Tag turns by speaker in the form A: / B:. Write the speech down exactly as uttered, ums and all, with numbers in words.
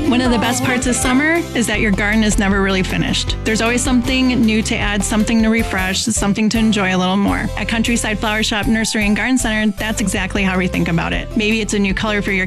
A: One of the best parts of summer is that your garden is never really finished. There's always something new to add, something to refresh, something to enjoy a little more. At Countryside Flower Shop Nursery and Garden Center, that's exactly how we think about it. Maybe it's a new color for your